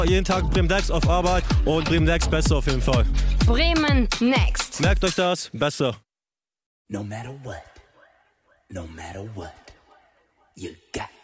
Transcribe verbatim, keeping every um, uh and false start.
Jeden Tag Bremen Next auf Arbeit und Bremen Next besser auf jeden Fall. Bremen Next. Merkt euch das, besser. No matter what, no matter what, you got